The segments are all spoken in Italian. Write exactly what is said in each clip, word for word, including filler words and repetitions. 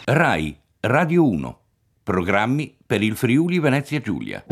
Rai Radio uno. Programmi per il Friuli Venezia Giulia.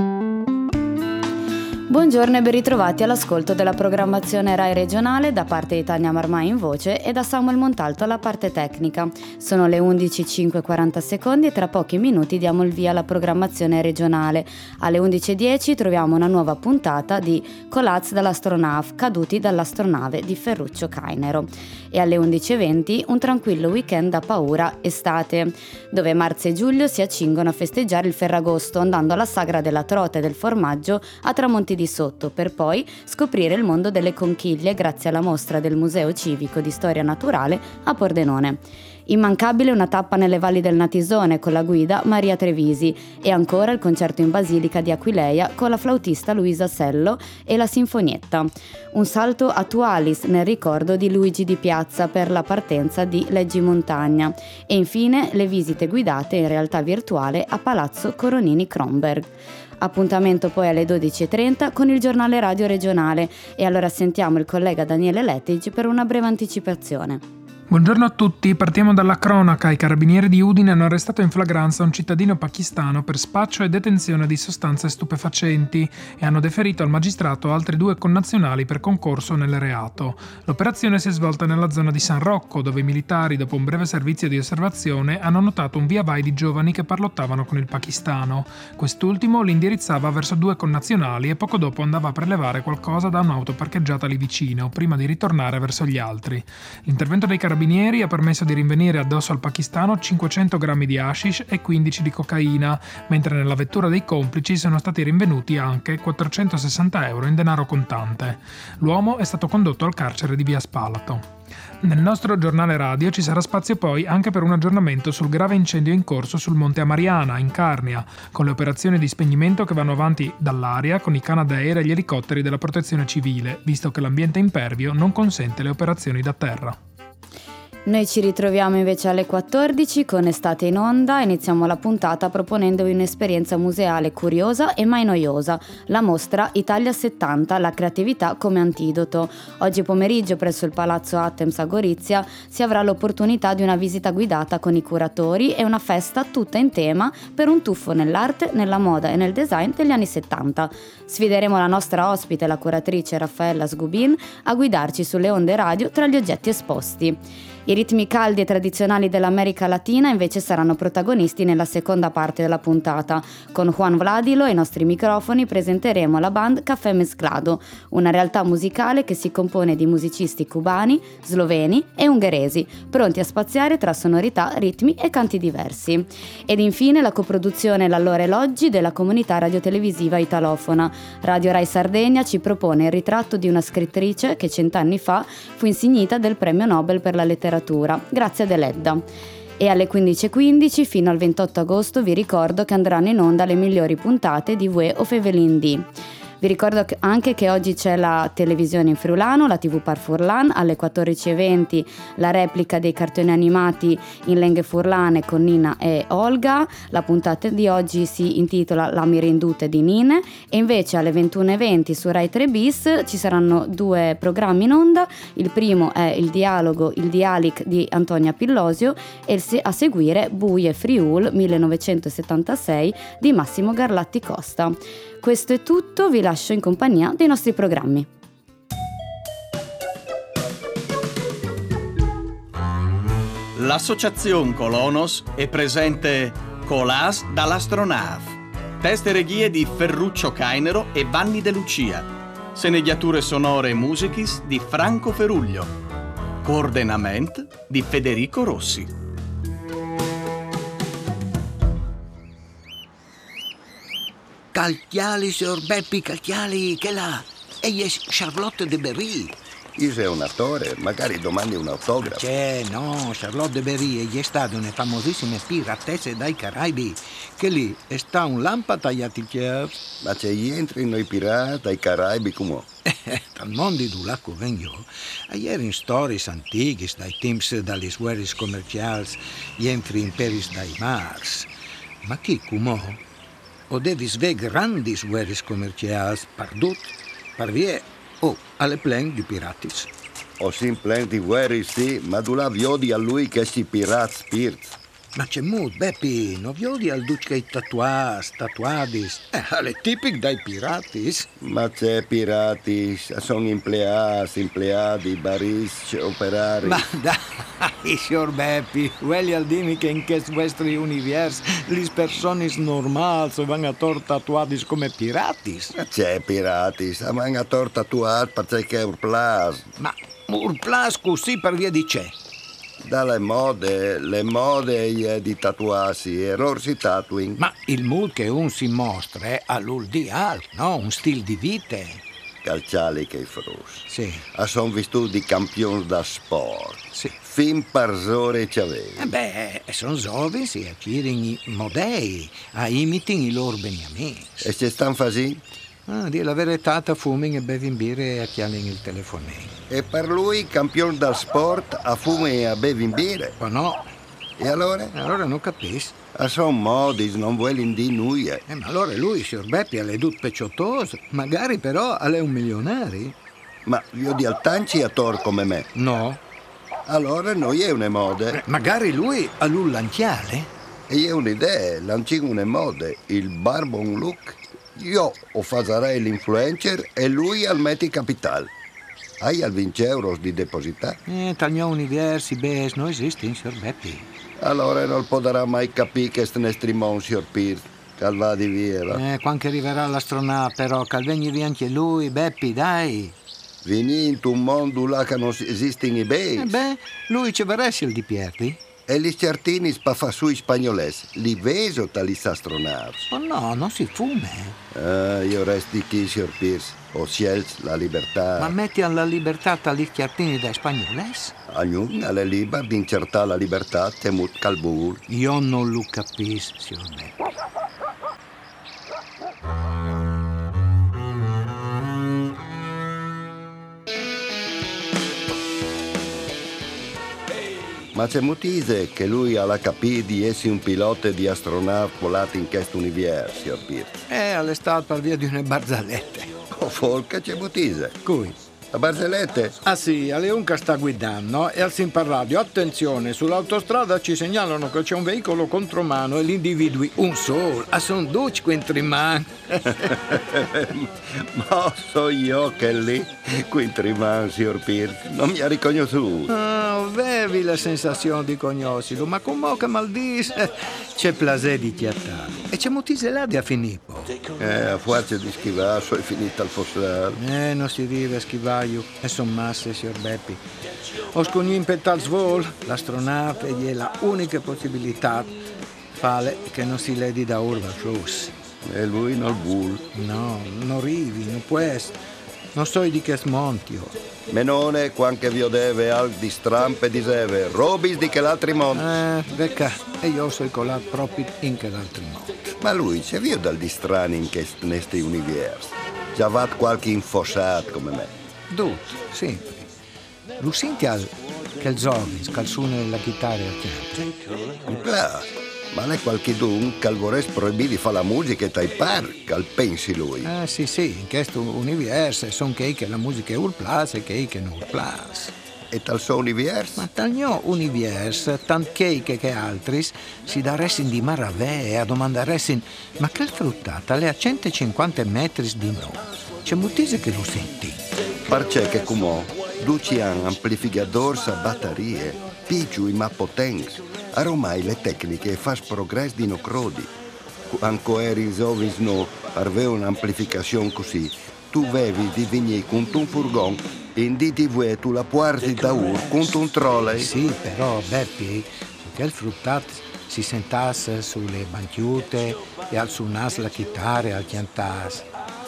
Buongiorno e ben ritrovati all'ascolto della programmazione Rai regionale da parte di Tania Marmai in voce e da Samuel Montalto alla parte tecnica. Sono le undici e cinque e quaranta secondi e tra pochi minuti diamo il via alla programmazione regionale. Alle undici e dieci troviamo una nuova puntata di Colaz dall'astronave, caduti dall'astronave di Ferruccio Cainero. E alle undici e venti un tranquillo weekend da paura estate, dove Marzia e Giulio si accingono a festeggiare il Ferragosto andando alla sagra della trota e del formaggio a Tramonti di Sotto, per poi scoprire il mondo delle conchiglie grazie alla mostra del Museo Civico di Storia Naturale a Pordenone. Immancabile una tappa nelle valli del Natisone con la guida Maria Trevisi e ancora il concerto in Basilica di Aquileia con la flautista Luisa Sello e la Sinfonietta. Un salto a Tualis nel ricordo di Luigi Di Piazza per la partenza di Leggi Montagna e infine le visite guidate in realtà virtuale a Palazzo Coronini Kronberg. Appuntamento poi alle dodici e trenta con il giornale radio regionale e allora sentiamo il collega Daniele Lettig per una breve anticipazione. Buongiorno a tutti, partiamo dalla cronaca. I carabinieri di Udine hanno arrestato in flagranza un cittadino pakistano per spaccio e detenzione di sostanze stupefacenti e hanno deferito al magistrato altri due connazionali per concorso nel reato. L'operazione si è svolta nella zona di San Rocco, dove i militari, dopo un breve servizio di osservazione, hanno notato un via vai di giovani che parlottavano con il pakistano. Quest'ultimo li indirizzava verso due connazionali e poco dopo andava a prelevare qualcosa da un'auto parcheggiata lì vicino, prima di ritornare verso gli altri. L'intervento dei carabinieri ha permesso di rinvenire addosso al pakistano cinquecento grammi di hashish e quindici di cocaina, mentre nella vettura dei complici sono stati rinvenuti anche quattrocentosessanta euro in denaro contante. L'uomo è stato condotto al carcere di Via Spalato. Nel nostro giornale radio ci sarà spazio poi anche per un aggiornamento sul grave incendio in corso sul Monte Amariana, in Carnia, con le operazioni di spegnimento che vanno avanti dall'aria con i Canadair e gli elicotteri della protezione civile, visto che l'ambiente impervio non consente le operazioni da terra. Noi ci ritroviamo invece alle quattordici con Estate in Onda. Iniziamo la puntata proponendo un'esperienza museale curiosa e mai noiosa, la mostra Italia settanta, la creatività come antidoto. Oggi pomeriggio presso il Palazzo Attems a Gorizia si avrà l'opportunità di una visita guidata con i curatori e una festa tutta in tema per un tuffo nell'arte, nella moda e nel design degli anni settanta. Sfideremo la nostra ospite, la curatrice Raffaella Sgubin, a guidarci sulle onde radio tra gli oggetti esposti. I ritmi caldi e tradizionali dell'America Latina invece saranno protagonisti nella seconda parte della puntata. Con Juan Vladilo ai nostri microfoni presenteremo la band Café Mezclado, una realtà musicale che si compone di musicisti cubani, sloveni e ungheresi, pronti a spaziare tra sonorità, ritmi e canti diversi. Ed infine la coproduzione L'Allora Elogi della comunità radiotelevisiva italofona. Radio Rai Sardegna ci propone il ritratto di una scrittrice che cent'anni fa fu insignita del premio Nobel per la letteratura, grazie ad Eledda. E alle quindici e quindici fino al ventotto agosto vi ricordo che andranno in onda le migliori puntate di Vue of Evelyn D. Vi ricordo anche che oggi c'è la televisione in friulano, la tivù Par Furlan, alle quattordici e venti la replica dei cartoni animati in lingue furlane con Nina e Olga. La puntata di oggi si intitola La Mirindute di Nine e invece alle ventuno e venti su Rai tre bis ci saranno due programmi in onda. Il primo è il dialogo, il dialic di Antonia Pillosio e a seguire Buie Friul millenovecentosettantasei di Massimo Garlatti Costa. Questo è tutto, vi lascio in compagnia dei nostri programmi. L'Associazione Colonos è presente Colaz dall'astronave, teste e reghie di Ferruccio Cainero e Vanni De Lucia, sceneggiature sonore e musichis di Franco Feruglio, coordinamento di Federico Rossi. Calchiali, signor Beppi, Calchiali, che là? Egli è Charlotte de Berry. Io sei un attore, magari domandi un autografo. C'è, no, Charlotte de Berry egli è stata una famosissima piratessa dai Caraibi, che lì sta un lampa tagliati il chiaro. Ma c'è gli entrino i pirati ai Caraibi come? Dal mondo di Lacco vengo, ieri in stories antiche, dai teams dalle guerre commerciali, gli entri imperis dai Mars. Ma chi come? O devi sve grandi guerre commerciali, pardut, par vie, o alle plan di piratis. O sin plan di guerre, sì, ma tu la viodi a lui che si pirati spirit. Ma c'è mood, Beppi, non vedi al duce i tatuas, tatuadis, eh, alle tipiche dai piratis. Ma c'è pirati, sono empleati, empleati, baris, operari. Ma dai, signor Beppi, vuoi al dirmi che in questo vostro universo le persone normali vanno a tor tatuadis come piratis? Ma c'è pirati, vanno a tor tatuati perché è urplas. Ma urplas così per via di c'è. Dalle mode, le mode di tatuarsi, errorsi tatuing. Ma il mood che un si mostra è all'uldial, no? Un stile di vita. Calciali che i frus. Sì. A son vissuti campioni da sport. Sì. Fin parzore c'avevi. Eh beh, sono giovani, si accirano i modei, a imitano i loro beniamini. E se stan così? Ah, di la verità, fuming e bevin birre e acchialling il telefonino. E per lui, campione da sport, a fumi e a bevi in birre. Ma no. E allora? Allora non capisco. A son modi, non vuole di noi. Eh, ma allora lui, signor Beppi, alle dut pecciotose, magari però alle un milionario. Ma io di altanci a tor come me. No. Allora noi è una mode. Eh, magari lui ha l'ullanchiale. E io ho un'idea, lanciamo una mode, il barbon look. Io o farei l'influencer e lui al metti capital. Hai al venti euro di deposità? Eh, tagliamo universi, bes, non esiste, signor Beppi. Allora non potrà mai capire che sto strimon, signor Pierce. Calva di via. Eh, quando arriverà l'astronave, però, calvegni via anche lui, Beppi, dai. Vieni in un mondo là che non esiste in eBay. Eh beh, lui ci verresti il di Pierdi? E gli certini spaffa sui spagnoles, li veso tali astronavi. Oh no, non si fuma. Ah, io resti qui, signor Pierce. Ho scelto la libertà. Ma metti alla libertà tali chiartini dai spagnoles? Ognuno è libero di incertare la libertà temut calbur. Io non lo capisco, signor Beppi. Ma c'è mutise che lui ha la capì di essere un pilota di astronauti volati in questo universo, signor Pierce. Eh, all'estate per via di una barzellette. Oh, folca, c'è mutise. Cui? La barzellette? Ah sì, a Leonca sta guidando e al Simpa Radio, attenzione, sull'autostrada ci segnalano che c'è un veicolo contromano e gli individui un solo, a son duci quintriman. Ma so io che lì, quintriman, signor Pierce, non mi ha riconosciuto. Ah, avevi la sensazione di conoscerlo, ma come che maldisse, c'è plasè di chiattare. E c'è mutise là di a Filippo. Eh, a forza di schivasso è finita il fossale. Eh, non si deve a schivaio, e son masse, signor Beppi. Ho scognato in petal svol, l'astronave è la unica possibilità fare che non si ledi da urba flus. E lui non vuole. No, non arrivi, non può essere. Non so di che smontio. Menone, quanche vi deve al di strampe di seve, robis di che l'altri mondi. Eh, becca, e io sono colato proprio in che l'altro mondo. Ma lui c'è via dal di strani in questo universo. Già va qualche infossato come me. Tutto, sempre. Lo senti al che il Zovis, che suona la chitarra al fianco. Il pla, ma non è qualche dun che vorresti proibire di fare la musica e tai par, che al pensi lui. Eh sì, sì, in questo universo sono che che la musica è urplas e che che non urplas. E tal suo universo? Ma tal mio universo, tant che che altri, si daressin di maravè e a domandaressin, ma che fruttata le a centocinquanta metri di noi? C'è mutise che lo senti. Perché che come duci han amplificador a batterie, più ma potenti. Ormai le tecniche fas progresso di no crodi. Quando eri in Zovis no, aveva un'amplificazione così. Tu avevi di venire con un furgon e in D T V tu la puarti da ur con un trolley. Sì, però Beppi, che il fruttat si sentasse sulle banchiute e al suonas la chitarra e al chiantas.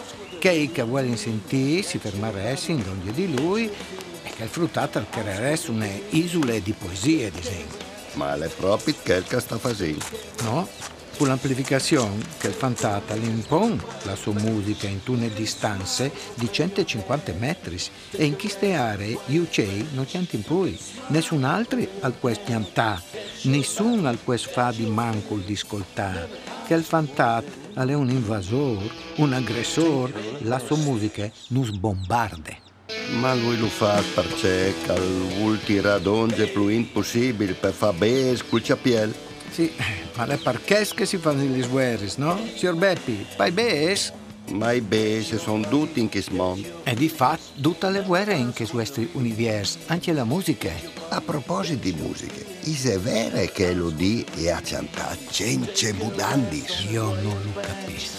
Che che vuole sentire si fermaresse in ogni di lui e che il fruttat creeresse una isole di poesie, ad esempio. Ma è proprio quel che sta facendo. No? Con l'amplificazione che il fantata l'impone la sua musica in tune distanze di centocinquanta metri e in queste aree io c'è non chianti in poi, nessun altro al quest piantà, nessun al quest fa di manco di ascoltare, che il fantat è un invasor, un aggressor, la sua musica non sbombarde. Ma lui lo fa perché vuol tirare d'onde più impossibile per far bene col ciapiel. Sì, ma le perché che si fanno gli sweris, no? Signor Beppi, pai bes? Ma i base sono tutti in che mondo. E di fatto, tutte le guerre in che questi univers, anche la musica. A proposito di musiche, è vero che lo di e a cantare Cence Mudandis? Io non lo capisco.